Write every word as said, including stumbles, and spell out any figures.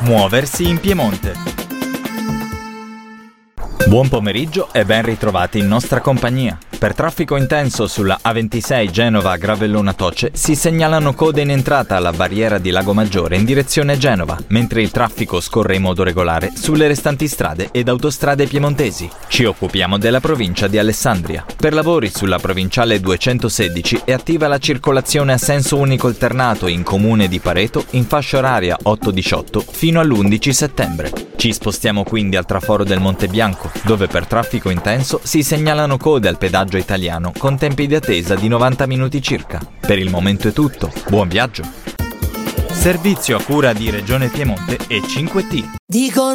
Muoversi in Piemonte. Buon pomeriggio e ben ritrovati in nostra compagnia. Per traffico intenso sulla A ventisei Genova-Gravellona-Tocce si segnalano code in entrata alla barriera di Lago Maggiore in direzione Genova, mentre il traffico scorre in modo regolare sulle restanti strade ed autostrade piemontesi. Ci occupiamo della provincia di Alessandria. Per lavori sulla provinciale duecentosedici è attiva la circolazione a senso unico alternato in comune di Pareto in fascia oraria otto diciotto fino all'undici settembre. Ci spostiamo quindi al traforo del Monte Bianco, dove per traffico intenso si segnalano code al pedaggio italiano con tempi di attesa di novanta minuti circa. Per il momento è tutto, buon viaggio! Servizio a cura di Regione Piemonte e cinque T. Dicono